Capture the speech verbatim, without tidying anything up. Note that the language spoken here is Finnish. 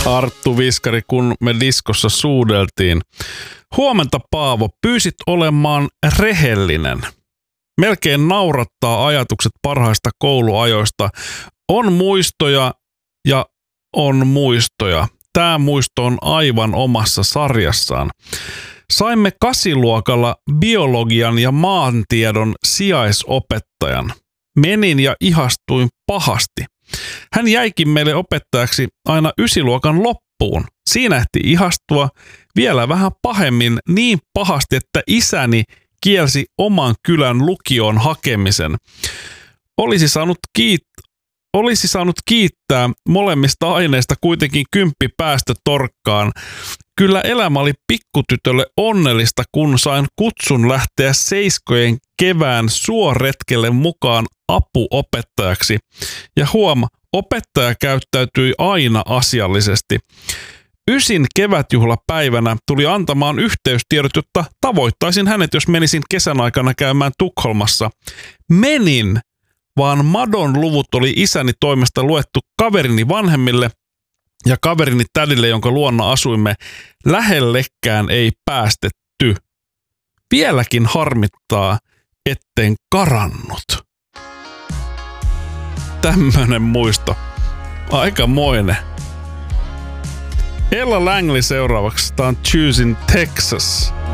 Arttu Viskari, kun me diskossa suudeltiin. Huomenta Paavo, pyysit olemaan rehellinen. Melkein naurattaa ajatukset parhaista kouluajoista. On muistoja ja on muistoja. Tämä muisto on aivan omassa sarjassaan. Saimme kasiluokalla biologian ja maantiedon sijaisopettajan. Menin ja ihastuin pahasti. Hän jäikin meille opettajaksi aina ysiluokan loppuun. Siinä ehti ihastua vielä vähän pahemmin niin pahasti, että isäni kielsi oman kylän lukioon hakemisen. Olisi saanut, kiit- olisi saanut kiittää molemmista aineista kuitenkin kymppi päästö torkkaan. Kyllä elämä oli pikkutytölle onnellista, kun sain kutsun lähteä seiskojen kevään suoretkelle mukaan apuopettajaksi. Ja huom, opettaja käyttäytyi aina asiallisesti. Ysin kevätjuhlapäivänä tuli antamaan yhteystiedot, jotta tavoittaisin hänet, jos menisin kesän aikana käymään Tukholmassa. Menin, vaan madon luvut oli isäni toimesta luettu kaverini vanhemmille ja kaverini tädille, jonka luona asuimme. Lähellekään ei päästetty. Vieläkin harmittaa, etten karannut. Tämmönen muisto. Aikamoinen. Ella Langley seuraavaksi. Tää on Choosing Texas.